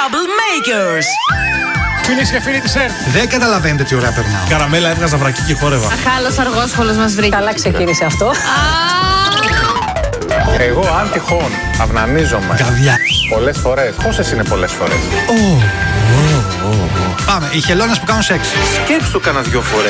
Troublemakers. Φίλες και φίλοι της ΕΡΤ. Δεν καταλαβαίνετε τι ωραία περνάω. Καραμέλα, έβγαζα βρακί και χόρευα. Αχάλος αργόσχολος μας βρήκε. Καλά ξεκίνησε αυτό. Εγώ αν τυχόν αυνανίζομαι Καβιά. πολλές φορές. Πόσες είναι πολλές φορές? Πάμε, οι χελώνες που κάνουν σεξ. Σκέψου κάνα 2 φορές.